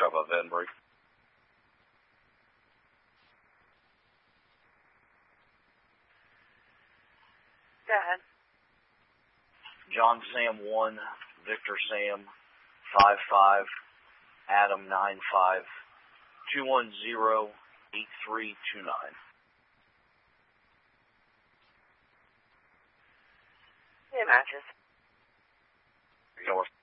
try by Vandenberg. Go ahead. John Sam 1, Victor Sam 55, Adam 95, 210-8329. It matches. North.